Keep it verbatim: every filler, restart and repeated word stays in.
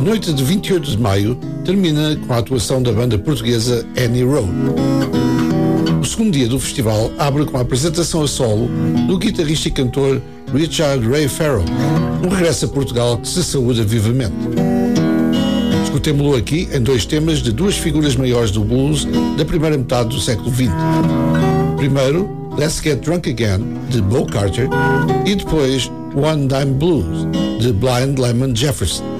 noite de vinte e oito de maio termina com a atuação da banda portuguesa Annie Road. O segundo dia do festival abre com a apresentação a solo do guitarrista e cantor Richard Ray Farrell, um regresso a Portugal que se saúda vivamente. Escutemo-lo aqui em dois temas de duas figuras maiores do blues da primeira metade do século vinte. Primeiro, Let's Get Drunk Again, de Bo Carter, e depois One Dime Blues, de Blind Lemon Jefferson.